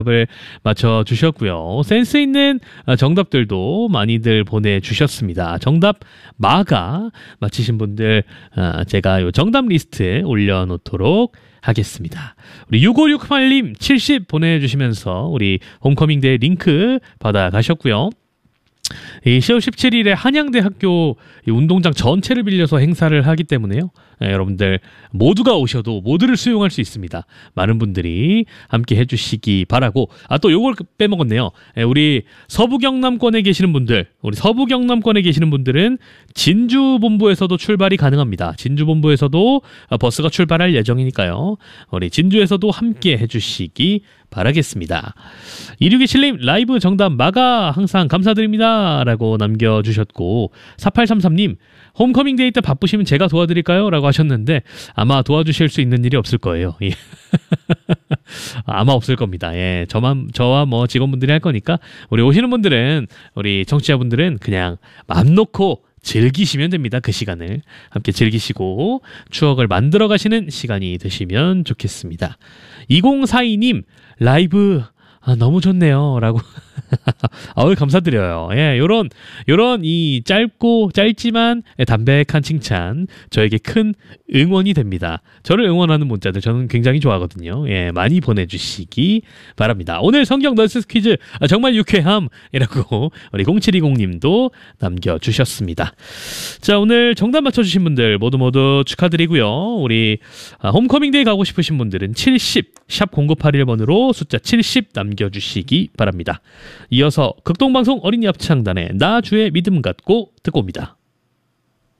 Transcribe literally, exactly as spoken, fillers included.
을 맞춰주셨고요. 센스 있는 정답들도 많이들 보내주셨습니다. 정답 마가 맞히신 분들 제가 요 정답 리스트에 올려놓도록 하겠습니다. 우리 육오육팔 님 칠십 보내주시면서 우리 홈커밍데이 링크 받아가셨고요. 이 시월 십칠 일에 한양대학교 운동장 전체를 빌려서 행사를 하기 때문에요. 네, 여러분들 모두가 오셔도 모두를 수용할 수 있습니다. 많은 분들이 함께 해주시기 바라고. 아, 또 요걸 빼먹었네요. 네, 우리 서부 경남권에 계시는 분들, 우리 서부 경남권에 계시는 분들은 진주 본부에서도 출발이 가능합니다. 진주 본부에서도 버스가 출발할 예정이니까요. 우리 진주에서도 함께 해주시기 바라겠습니다. 이육이칠 님 라이브 정답 마가 항상 감사드립니다 라고 남겨주셨고, 사팔삼삼 님 홈커밍 데이 때 바쁘시면 제가 도와드릴까요? 라고 하셨는데 아마 도와주실 수 있는 일이 없을 거예요. 예. 아마 없을 겁니다. 예, 저만, 저와 뭐 직원분들이 할 거니까 우리 오시는 분들은, 우리 청취자분들은 그냥 맘 놓고 즐기시면 됩니다. 그 시간을 함께 즐기시고 추억을 만들어 가시는 시간이 되시면 좋겠습니다. 이공사이 님 라이브 아, 너무 좋네요 라고 아우 감사드려요. 예, 요런 요런 이 짧고 짧지만 담백한 칭찬 저에게 큰 응원이 됩니다. 저를 응원하는 문자들 저는 굉장히 좋아하거든요. 예, 많이 보내주시기 바랍니다. 오늘 성경 널스 퀴즈 아, 정말 유쾌함이라고 우리 공칠이공 님도 남겨주셨습니다. 자, 오늘 정답 맞춰주신 분들 모두 모두 축하드리고요. 우리 아, 홈커밍데이 가고 싶으신 분들은 칠십 샵 공구팔일 번으로 숫자 칠십 남겨주시기 바랍니다. 이어서 극동방송 어린이 합창단의 나 주의 믿음 갖고 듣고 옵니다.